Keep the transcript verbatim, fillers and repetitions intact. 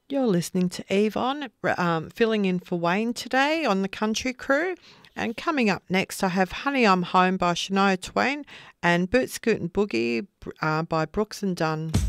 You're listening to Yvonne, um, filling in for Wayne today on the Country Crew. And coming up next, I have Honey, I'm Home by Shania Twain and Boot Scoot and Boogie uh, by Brooks and Dunn.